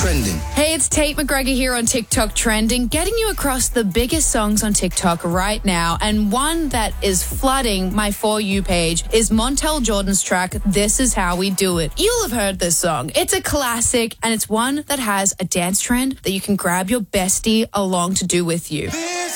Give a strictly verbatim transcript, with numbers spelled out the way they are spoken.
Trending. Hey, it's Tate McGregor here on TikTok Trending, getting you across the biggest songs on TikTok right now. And one that is flooding my For You page is Montel Jordan's track, This Is How We Do It. You'll have heard this song. It's a classic, and it's one that has a dance trend that you can grab your bestie along to do with you.